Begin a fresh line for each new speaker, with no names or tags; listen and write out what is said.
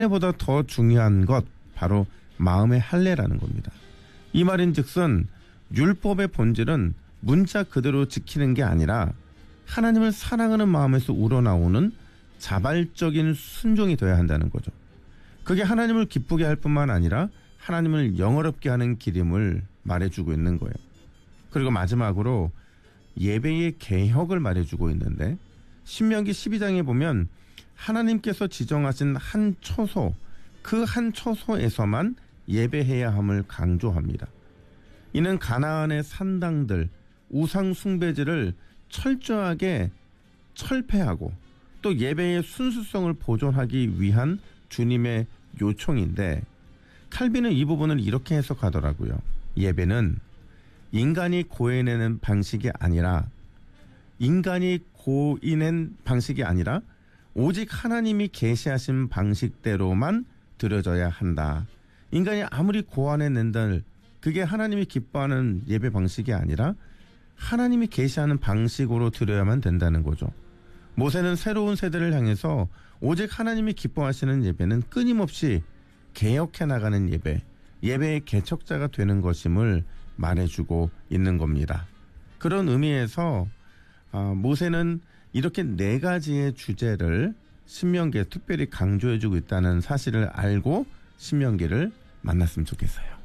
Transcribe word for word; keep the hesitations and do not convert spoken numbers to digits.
보다 더 중요한 것 바로 마음의 할례라는 겁니다. 이 말인즉슨 율법의 본질은 문자 그대로 지키는 게 아니라 하나님을 사랑하는 마음에서 우러나오는 자발적인 순종이 되어야 한다는 거죠. 그게 하나님을 기쁘게 할 뿐만 아니라 하나님을 영화롭게 하는 길임을 말해주고 있는 거예요. 그리고 마지막으로 예배의 개혁을 말해주고 있는데 신명기 십이 장에 보면 하나님께서 지정하신 한 처소, 그 한 처소에서만 예배해야 함을 강조합니다. 이는 가나안의 산당들, 우상 숭배지를 철저하게 철폐하고 또 예배의 순수성을 보존하기 위한 주님의 요청인데 칼빈은 이 부분을 이렇게 해석하더라고요. 예배는 인간이 고해내는 방식이 아니라 인간이 고인한 방식이 아니라 오직 하나님이 계시하신 방식대로만 드려져야 한다. 인간이 아무리 고안해낸들 그게 하나님이 기뻐하는 예배 방식이 아니라 하나님이 계시하는 방식으로 드려야만 된다는 거죠. 모세는 새로운 세대를 향해서 오직 하나님이 기뻐하시는 예배는 끊임없이 개혁해 나가는 예배, 예배의 개척자가 되는 것임을 말해주고 있는 겁니다. 그런 의미에서 모세는 이렇게 네 가지의 주제를 신명기에 특별히 강조해주고 있다는 사실을 알고 신명기를 만났으면 좋겠어요.